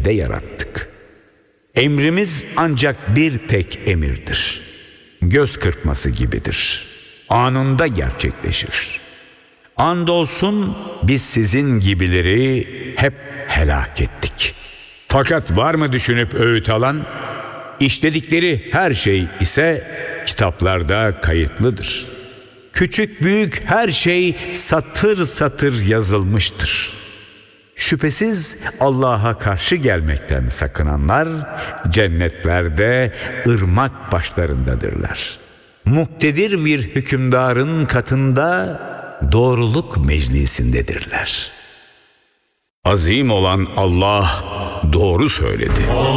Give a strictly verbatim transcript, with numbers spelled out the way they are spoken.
şeklinde yarattık. Emrimiz ancak bir tek emirdir. Göz kırpması gibidir. Anında gerçekleşir. Andolsun biz sizin gibileri hep helak ettik. Fakat var mı düşünüp öğüt alan? İşledikleri her şey ise kitaplarda kayıtlıdır. Küçük büyük her şey satır satır yazılmıştır. Şüphesiz Allah'a karşı gelmekten sakınanlar cennetlerde ırmak başlarındadırlar. Muktedir bir hükümdarın katında doğruluk meclisindedirler. Azim olan Allah doğru söyledi.